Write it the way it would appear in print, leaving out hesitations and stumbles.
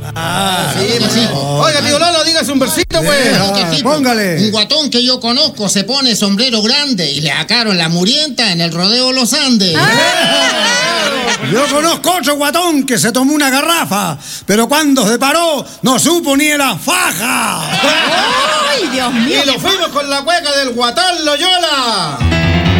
Sí. Oiga, tío Lolo, dígase un versito, pues. Póngale. Un guatón que yo conozco se pone sombrero grande y le sacaron la murienta en el rodeo Los Andes. Yo conozco otro guatón que se tomó una garrafa, pero cuando se paró no supo ni en la faja. ¡Ay, Dios mío! Y lo fuimos con la cueca del Guatán Loyola.